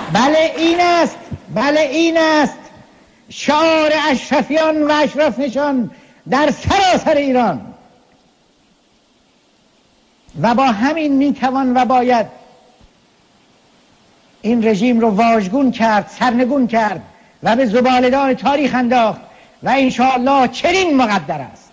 بله این است شعار اشرفیان و اشرف نشان در سراسر ایران و با همین میتوان و باید این رژیم رو واژگون کرد، سرنگون کرد و به زباله‌دان تاریخ انداخت و انشاءالله چنین مقدر است.